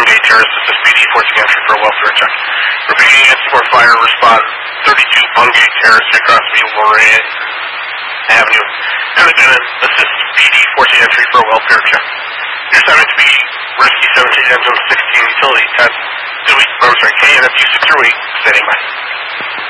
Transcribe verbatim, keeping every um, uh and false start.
Bungay Terrace, this is B D forcing entry for a welfare check. Repeating N C four fire, respond thirty-two Bungay Terrace across Lorea Avenue. Lieutenant, assist B D forcing entry for a welfare check. Your assignment to be Rescue seventeen, Engine sixteen, Utility ten. Dewey, I'm sorry, K N F two six zero eight, standing by.